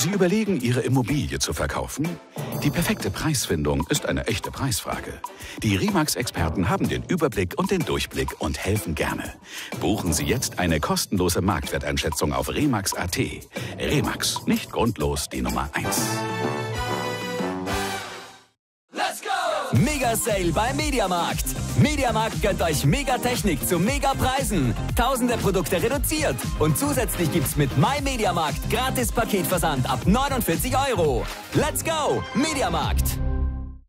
Sie überlegen, Ihre Immobilie zu verkaufen? Die perfekte Preisfindung ist eine echte Preisfrage. Die Remax-Experten haben den Überblick und den Durchblick und helfen gerne. Buchen Sie jetzt eine kostenlose Marktwerteinschätzung auf remax.at. Remax, nicht grundlos die Nummer 1. Mega Sale bei Mediamarkt. Mediamarkt gönnt euch Megatechnik zu Megapreisen. Tausende Produkte reduziert. Und zusätzlich gibt's mit MyMediamarkt gratis Paketversand ab 49 €. Let's go! Mediamarkt.